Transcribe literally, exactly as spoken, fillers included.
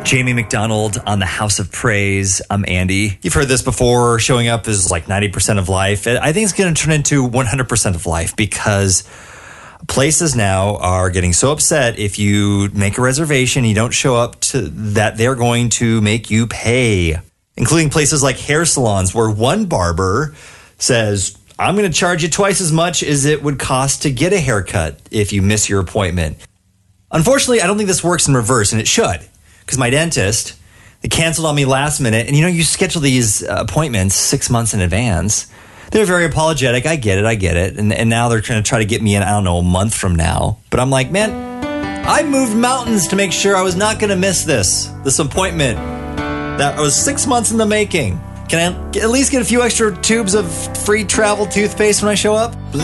Jamie McDonald on the House of Praise. I'm Andy. You've heard this before. Showing up is like ninety percent of life. I think it's going to turn into one hundred percent of life because places now are getting so upset if you make a reservation, you don't show up to that they're going to make you pay, including places like hair salons where one barber says, I'm going to charge you twice as much as it would cost to get a haircut if you miss your appointment. Unfortunately, I don't think this works in reverse, and it should. Because my dentist, they canceled on me last minute. And, you know, you schedule these uh, appointments six months in advance. They're very apologetic. I get it. I get it. And, and now they're trying to try to get me in, I don't know, a month from now. But I'm like, man, I moved mountains to make sure I was not going to miss this, this appointment that was six months in the making. Can I at least get a few extra tubes of free travel toothpaste when I show up?